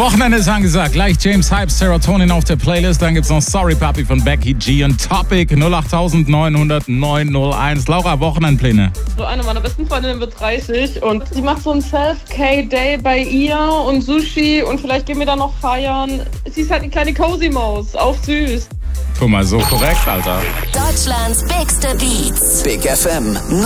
Wochenende ist angesagt. Gleich James Hypes Serotonin auf der Playlist. Dann gibt's noch Sorry Papi von Becky G und Topic 08900 901. Laura, Wochenendpläne. So eine meiner besten Freundinnen wird 30 und die macht so einen Self-Care-Day bei ihr und Sushi und vielleicht gehen wir da noch feiern. Sie ist halt eine kleine Cozy Maus, auf süß. Guck mal, so korrekt, Alter. Deutschlands bigste Beats. Big FM